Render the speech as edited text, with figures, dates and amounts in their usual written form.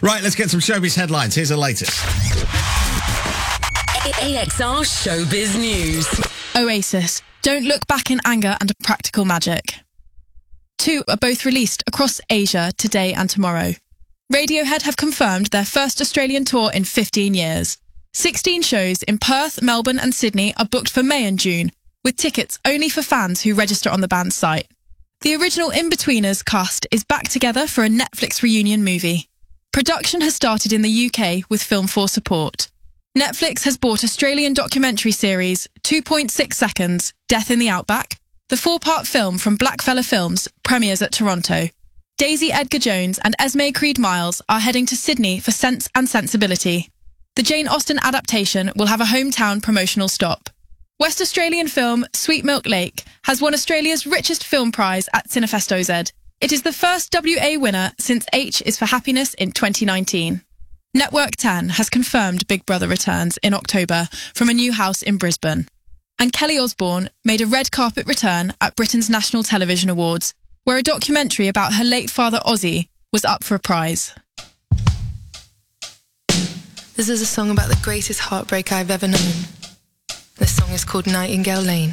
Right, let's get some showbiz headlines. Here's the latest. AXR Showbiz News. Oasis, Don't Look Back in Anger and Practical Magic. 2 are both released across Asia today and tomorrow. Radiohead have confirmed their first Australian tour in 15 years. 16 shows in Perth, Melbourne and Sydney are booked for May and June, with tickets only for fans who register on the band's site. The original In-Betweeners cast is back together for a Netflix reunion movie. Production has started in the UK with Film 4 support. Netflix has bought Australian documentary series 2.6 Seconds, Death in the Outback. The 4-part film from Blackfella Films premieres at Toronto. Daisy Edgar-Jones and Esme Creed-Miles are heading to Sydney for Sense and Sensibility. The Jane Austen adaptation will have a hometown promotional stop. West Australian film Sweet Milk Lake has won Australia's richest film prize at Cinefest OZ. It is the first WA winner since H is for Happiness in 2019. Network 10 has confirmed Big Brother returns in October from a new house in Brisbane. And Kelly Osbourne made a red carpet return at Britain's National Television Awards, where a documentary about her late father Ozzy was up for a prize. This is a song about the greatest heartbreak I've ever known. This song is called Nightingale Lane.